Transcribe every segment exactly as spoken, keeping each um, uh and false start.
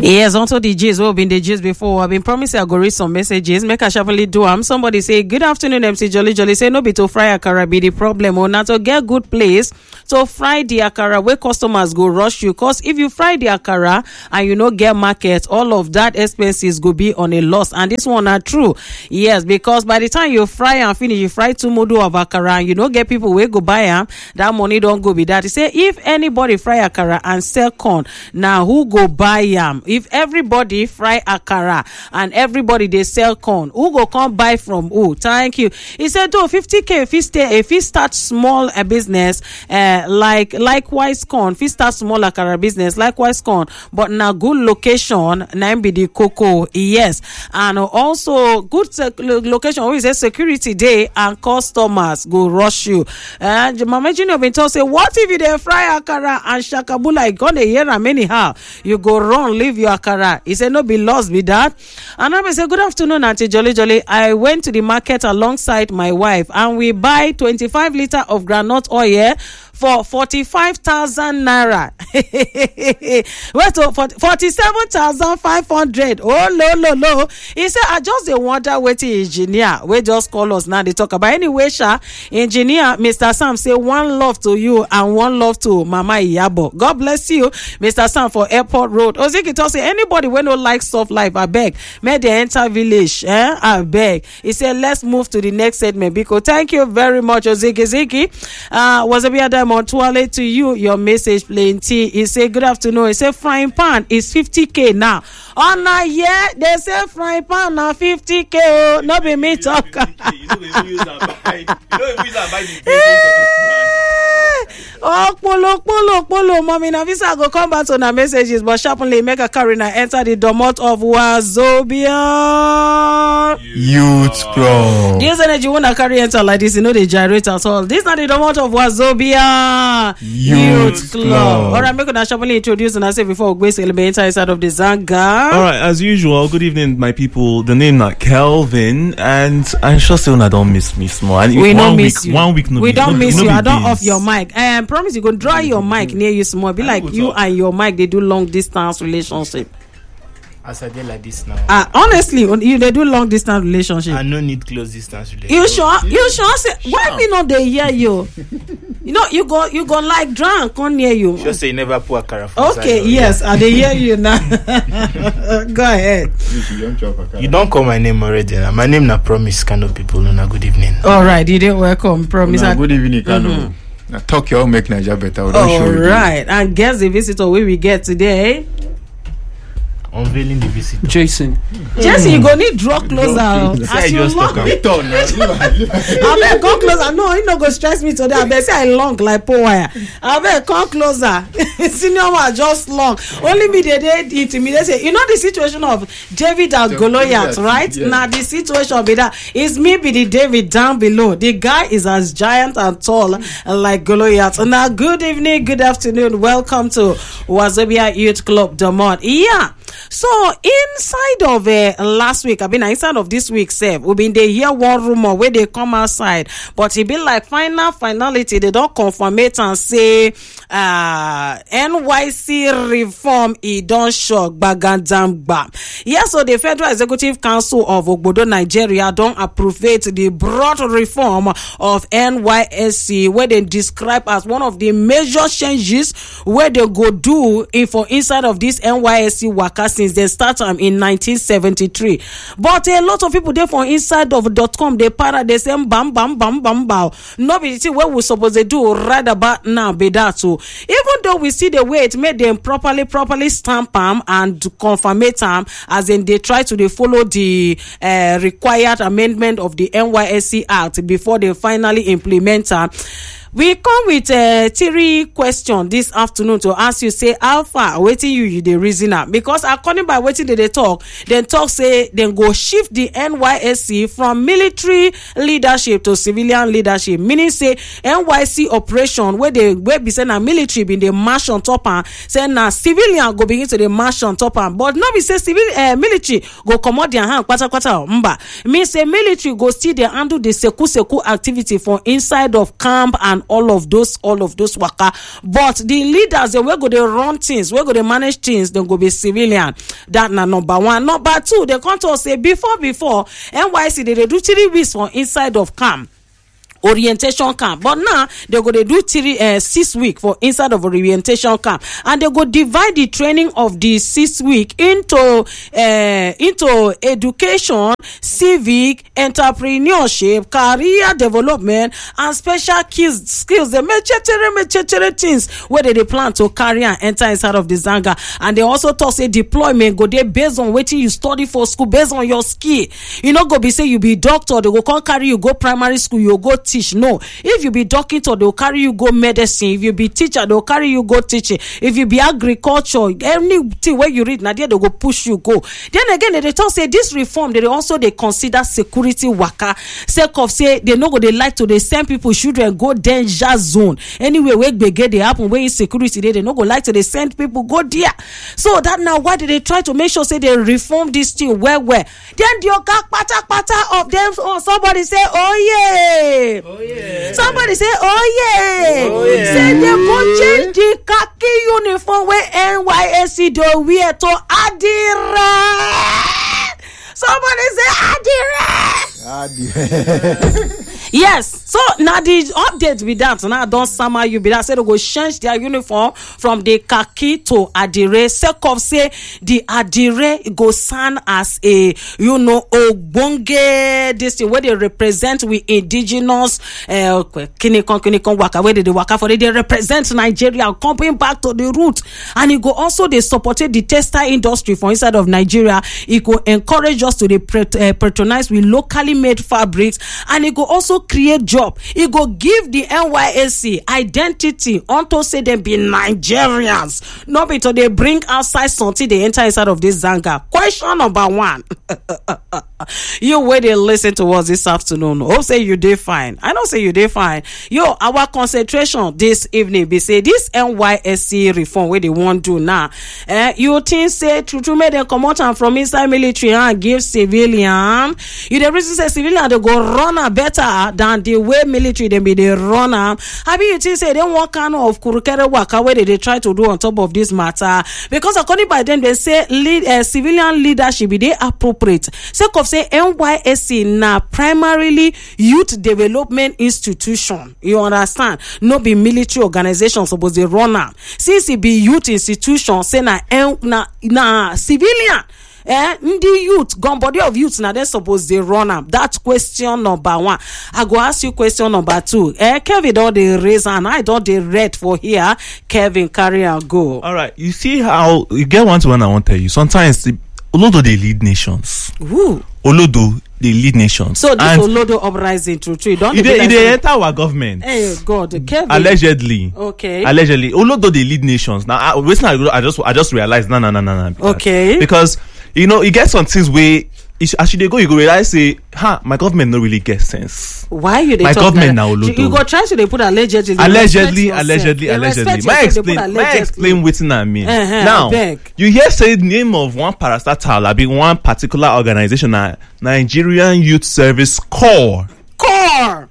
Yes, also the G's who have been the G's before. I've been promising I'll go read some messages. Make a sharply do them. Somebody say, good afternoon, M C Jolly Jolly. Say, no be to fry akara be the problem. Or not to get good place to fry the akara where customers go rush you. Because if you fry the akara and you no get market, all of that expenses go be on a loss. And this one are true. Yes, because by the time you fry and finish, you fry two modu of akara and you no get people where go buy them, that money don't go be that. He say, if anybody fry akara and sell corn, now who go buy them? If everybody fry akara and everybody they sell corn, who go come buy from who? Thank you. He said, though fifty K if he stay, if he start small a business, uh, like likewise corn, if he start small akara business, likewise corn, but now good location, nine be the cocoa, yes, and also good sec- location. Always a security day and customers go rush you. And uh, Mama Junior been told say, what if you they fry akara and shakabula gonna hear them anyhow? You go run, leave your akara. He said, no be lost with that. And I say, good afternoon, Auntie Jolly Jolly. I went to the market alongside my wife and we buy twenty-five liter of groundnut oil for forty-five thousand naira. Wait, so forty-seven thousand five hundred. Oh, no, no, no. He said, I just a wonder what the engineer. We just call us now. They talk about anyway, Sha. Engineer, Mister Sam, say one love to you and one love to Mama Iyabo. God bless you, Mister Sam, for Airport Road. Oziki told say anybody when no like soft life, I beg. May they enter village, eh? I beg. He said, let's move to the next segment. Because thank you very much, Oziki Ziki. Uh, was a bit Montuale to you, your message plenty. He said, good afternoon. He said, frying pan is fifty K now. On a year, they say frying pan now fifty K. Oh, no be me talk. You know, you use that buy. You know, you use that buy the oh, polo, polo, polo, mommy. Now, visa go come back to the messages, but sharply make a carina enter the domot of Wazobia Youth Club. This energy wanna carry enter like this, you know, they gyrate at all. This is not the domot of Wazobia Youth Club. Club. All right, make a sharply introduce and I say before we go enter inside of the Zanga. All right, as usual, good evening, my people. The name not Kelvin, and I'm sure still I don't miss me small. And we don't week, miss you. One week, no we be, don't no, miss no you. I don't beans. off your mic. I promise you, go draw your mic near you small. Be like you and your mic. They do long distance relationship. As I did like this now. Ah, uh, honestly, you they do long distance relationship. I no need close distance relationship. You sure? You sure? Say why me not they hear you? You know you go you go like drunk on near you. Sure say you never pour a car. Okay, yes, I they hear you now. Go ahead. You don't call my name already. Now. My name na Promise kind of people. No, good evening. All right, you didn't welcome Promise. No, good evening, kind of. Now talk your make Nigeria better. All right, and guess the visitor we will get today. Unveiling the visitor. Jason. Jason, you go need draw closer. As you long. I bet come closer. No, you no go stress me today. I bet say I long like po wire. I bet come closer. Senior one just long. Only me they did intimidate. Say, you know the situation of David and Goliath, right? Yes. Now the situation be that is me be the David down below. The guy is as giant and tall like Goliath. Now, good evening, good afternoon. Welcome to Wazobia Youth Club Domot. Yeah. So inside of uh, last week, I mean inside of this week, sef, we been they hear one rumor where they come outside, but it be like final finality. They don't confirm it and say uh, N Y C reform. It don't shock bagandamba. Yes, so the Federal Executive Council of Ogbodo, Nigeria, don't approve it the broad reform of N Y S C, where they describe as one of the major changes where they go do in for inside of this N Y S C worker since they start um, in nineteen seventy-three. But a lot of people there for inside of dot com they para they say bam bam bam bam bam. Nobody see what we supposed to do right about now be that so. Even though we see the way it made them properly properly stamp them and confirm them as in they try to they follow the uh, required amendment of the N Y S C Act before they finally implement them. We come with a uh, three question this afternoon to ask you, say, how far waiting you, you the reason up? Because according by waiting they talk, then talk say, then go shift the N Y S C from military leadership to civilian leadership. Meaning say, N Y C operation, where they, where be say na military be the march on top and say na civilian go begin to the march on top and, but not be say civil, uh, military go come out their hand, kwata kwata, mba. Mean say military go still they handle the seku seku activity for inside of camp and and all of those all of those waka. But the leaders, they will go to run things, we go to manage things, they go be civilian. That na number one. Number two, they come to say before before N Y C they, they do three weeks for inside of camp. Orientation camp, but now they go to do three uh, six week for inside of orientation camp, and they go divide the training of the six week into uh, into education, civic, entrepreneurship, career development, and special skills. Skills they make chere things where they, they plan to carry and enter inside of the Zanga, and they also talk say deployment go there based on what you study for school, based on your skill. You know, go be say you be doctor, they go come carry you go primary school, you go teach. No, if you be doctor, they'll carry you go medicine. If you be teacher, they'll carry you go teaching. If you be agriculture, anything where you read, now they go push you go. Then again, they talk say this reform, they also they consider security waka. Sake of say they know what they like to they send people children go danger zone. Anyway, where they get they happen where insecurity they they no go like to they send people go there. So that now why did they try to make sure say they reform this thing where where then the oga pata pata of them or oh, somebody say oh yeah. Oh, yeah. Somebody say, oh yeah. Oh, yeah. Say they go change the khaki uniform where N Y S C do wear to Adire. Somebody say Adire. Adire. Yes, so now the update be that now don't summer you be that say they go change their uniform from the khaki to Adire. Sake of say the Adire go stand as a you know ogbonge this thing where they represent we indigenous uh kinikon kinikon waka where they waka for they, they represent Nigeria coming back to the root, and it go also they supported the textile industry for inside of Nigeria. It go encourage us to the uh, patronize with locally made fabrics, and it go also create job. It go give the N Y S C identity unto say them be Nigerians. No be to they bring outside something they enter inside of this Zanga. Question number one. You where they listen to us this afternoon. Hope say you did fine. I don't say you did fine. Yo, our concentration this evening be say this N Y S C reform where they want to do now. Eh, you think say true true make them come out and from inside military and give civilian. You the reason say civilian they go run a better than the way military they be they run am. Have you think say they want kind of kurukere waka where they, they try to do on top of this matter? Because according by them they say lead uh, civilian leadership be they appropriate. Sake of say N Y S C na primarily youth development institution. You understand? No be military organization suppose they run am. Since it be youth institution, say na na na civilian. Eh, the youth, gun body of youth now they suppose they run up. That's question number one. I go ask you question number two. Eh, Kevin don't they raise and I don't they read for here. Kevin, carry and go. All right, you see how you get one to one. I want to tell you. Sometimes the, Olodo they lead nations. Who? Olodo they lead nations. So this and Olodo uprising true true. Don't they, they, they enter our government? Hey God, Kevin. Allegedly. Okay. Allegedly, Olodo they lead nations. Now, I, I just I just realized no no no no no. Okay. Because you know, you get some things where as you go, you go realize say, ha, my government don't really get sense. Why you? They my government like now, Olodo. You go try to they put allegedly, allegedly, allegedly, allegedly. My explain, my explain what I mean. Uh-huh, now, you hear say the name of one parastatal, I mean one particular organization, uh, Nigerian Youth Service Corps. Corps.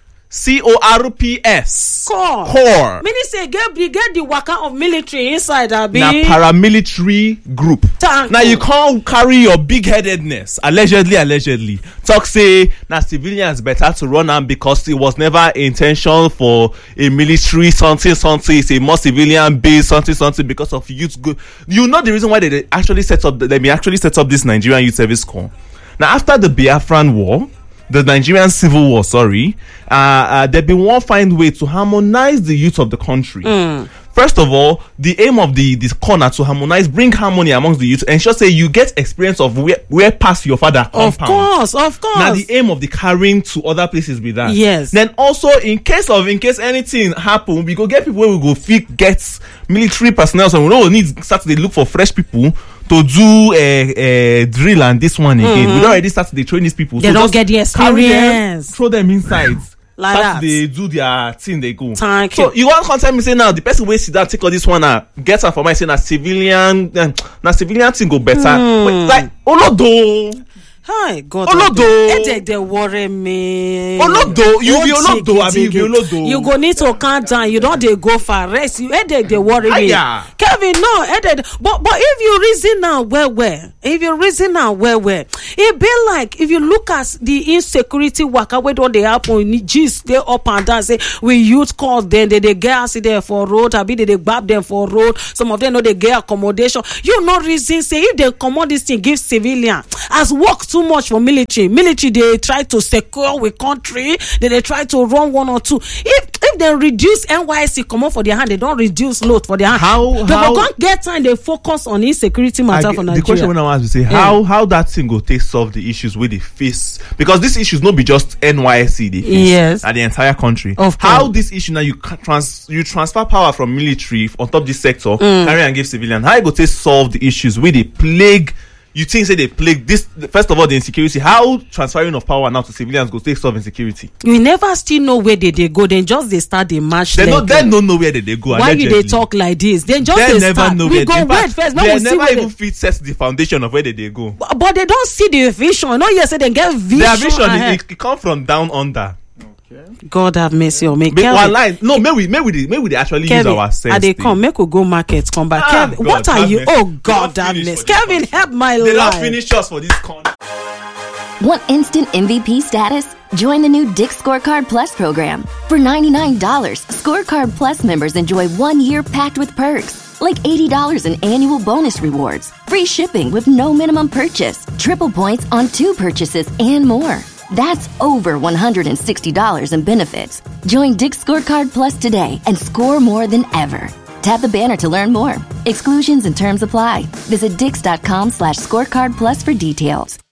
C O R P S. Corps. Corps. Meaning say get you get the waka of military inside abi. Na paramilitary group. Thank now you can't carry your big headedness. Allegedly, allegedly. Talk say na civilians better to run am because it was never intention for a military something something. It's a more civilian based something something because of youth good. You know the reason why they actually set up they may actually set up this Nigerian Youth Service Corps. Now after the Biafran War, the Nigerian Civil War, sorry, uh, uh, they've been one find way to harmonize the youth of the country. Mm. First of all, the aim of the this corner to harmonize, bring harmony amongst the youth, ensure say you get experience of where where past your father compound. Of course, of course. Now the aim of the carrying to other places with that. Yes. Then also in case of in case anything happen, we go get people where we go fit get military personnel, so we don't need start to look for fresh people to do a uh, uh, drill and this one again. Mm-hmm. We don't already start to train these people. They so don't get the experience. Them, throw them inside. Like start that. They do their thing, they go. Thank so you. you want to tell me say now the person wey sit down take all this one now get am for my say na civilian uh, na civilian thing go better. Mm. Wait, like Olodo. Hi, God. Olodo. Headache dey worry me. Olodo, you be Olodo, abi you be Olodo. Olodo. You go need to calm down. You don't dey go far. Rest. You headache dey worry me. Aya. Kevin, no headache. But but if you reason now well well, if you reason now well well, it be like if you look at the insecurity waka wey don dey happen, gist dey up and down. Say we youth call them, they dey get accident for road, abi they dey gbab them for road. Some of them no dey get accommodation. You no reason say if they comot this thing give civilian as work too much for military military they try to secure we country, they they try to run one or two. If if they reduce N Y S C come out for their hand, they don't reduce load for their hand. How they how can't get time, they focus on insecurity matter I, for the Nigeria. question when I want to say how yeah. how that thing go take solve the issues with the face, because these issues not be just N Y S C they face, yes, at the entire country. Of how course. this issue now you trans you transfer power from military on top this sector, mm. carry and give civilian. How you go take solve the issues with the plague? You think say they plague this? First of all, the insecurity. How transferring of power now to civilians go take solve insecurity? We never still know where they, they go. Then just they start the match. They don't. They don't know where they, they go. Why allegedly. you they talk like this? Then just they they never start. know We where go they, wait fact, first. They When we see never where even they, fit set the foundation of where they, they go. But, but they don't see the vision. No, you say they get vision. Their vision it, it, it come from down under. God have mercy on me. But one line, no, may we, may we, may we actually Kevin, use our sense. Are they come? Make we go market. Come back. Ah, Kevin, God, what are you? mercy. Oh God, have mercy. Kevin, help my they life. They don't finish us for this corner. Want instant M V P status? Join the new Dick's Scorecard Plus program. For ninety-nine dollars, Scorecard Plus members enjoy one year packed with perks, like eighty dollars in annual bonus rewards, free shipping with no minimum purchase, triple points on two purchases, and more. That's over one hundred sixty dollars in benefits. Join Dick's Scorecard Plus today and score more than ever. Tap the banner to learn more. Exclusions and terms apply. Visit dix.com slash scorecard plus for details.